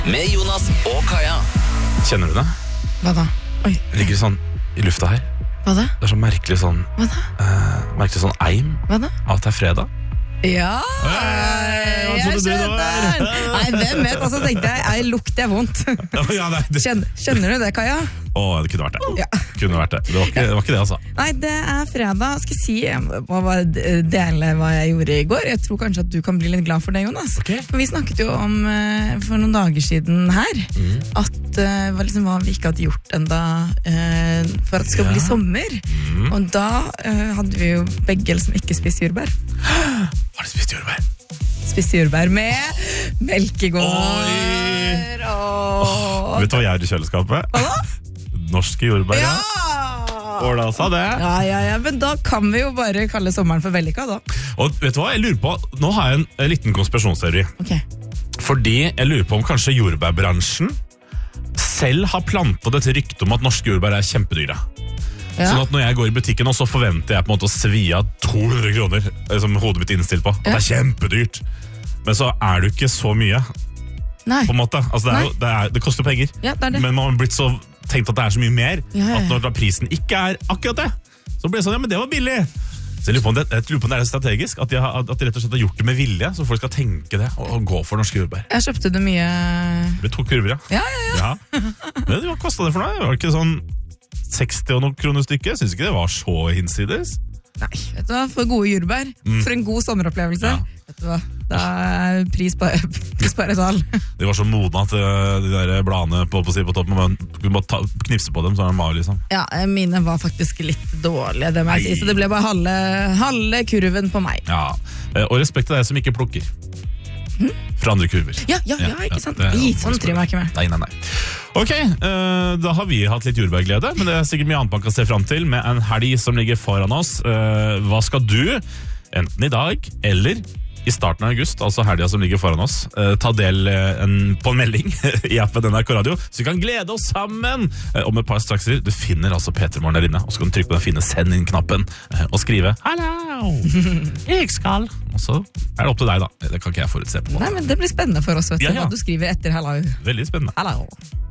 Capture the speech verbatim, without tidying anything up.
Med Jonas og Kaja. Kjenner du det? Hva da? Oi. Ligger sånn i lufta her. Hva da? Det er så merkelig sånn Hva da? uh, Merkelig sånn eim Hva da? av at det er fredag. Ja! Hva jeg trodde du det skjønner var? den. Nei, hvem vet? Altså tenkte jeg, jeg lukter jeg vondt. Oh, ja, nei, det... Kjenner, kjenner du det, Kaja? oh, det kunne vært det. Ja. Kunne vært det. Det var ikke det, var ikke det altså. Nei, det er fredag. Skal jeg si, jeg må bare dele hva jeg gjorde i går. Jeg tror kanskje at du kan bli litt glad for det, Jonas. Okay. For vi snakket jo om uh, for noen dager siden her, mm. at uh, hva, liksom, hva vi ikke hadde gjort enda uh, for at det skal ja. bli sommer. Mm. Og da uh, hadde vi jo begge liksom ikke spist jordbær. Har du spist jordbær? Spist jordbær med melk i går. Oh, vet du hva jeg har i kjøleskapet? Hva da? Norske jordbær. Ja! Åla sa det. Ja, ja, ja, men da kan vi jo bare kalle sommeren for vellykka da. Og vet du hva, jeg lurer på, nå har jeg en, en liten konspirasjonsteori. Ok. Fordi jeg lurer på om kanskje jordbærbransjen selv har plantet dette ryktet om at norske jordbær er kjempedyre. Ja. Sånn at når jeg går i butikken nå, så forventer jeg på en måte å svi av to hundre kroner som hodet mitt innstilt på. At ja. det er kjempedyrt. Men så er det jo ikke så mye. Nei. På en måte. Altså, det, er jo, det, er, det koster penger. Ja, det er det. Men man har blitt så tenkt at det er så mye mer, ja, ja, ja. at når da prisen ikke er akkurat det, så blir det sånn, ja, men det var billig. Så jeg lurer på om det, jeg lurer på om det er strategisk, at de, har, at de rett og slett har gjort det med vilje, så folk skal tenke det, og, og gå for norske jordbær. Jeg kjøpte det mye... Det tok kurver, ja. Ja, ja, ja. ja. Men hva kostet det for deg? Var det ikke sånn seksti og noen kroner stykket? Synes ikke det var så hinsides? Nei, vet du hva, for gode jordbær, mm. for en god sommeropplevelse. Ja. Vet du hva, da er pris på, pris på et tall. De var så modne at de der bladene på, på, på toppen, man kunne bare ta, knipse på dem, så er det mal, liksom. Ja, mine var faktisk litt dårlige, det må jeg si, så det ble bare halve, halve kurven på meg. Ja, og respekt til deg som ikke plukker. Hmm? Fra andre kurver. Ja, ja, ja, ikke sant? Ja, I, sånn triver jeg ikke med. Nei, nei, nei. Ok, uh, da har vi hatt litt jordbærglede, men det er sikkert mye annet man kan se frem til med en helg som ligger foran oss. Uh, hva skal du, enten i dag eller i starten av august, altså helgen som ligger foran oss, uh, ta del uh, en, på en melding i appen N R K Radio, så vi kan glede oss sammen uh, om et par strakser. Du finner altså P tre Morgen der inne, og så kan du trykke på den fine send inn-knappen uh, og skrive «Hallo, jeg skal», og så er det opp til deg da. Det kan ikke jeg forutse på. Nei, men det blir spennende for oss, vet du, ja, ja. Hva du skriver etter «Hallo». Veldig spennende. Hallo.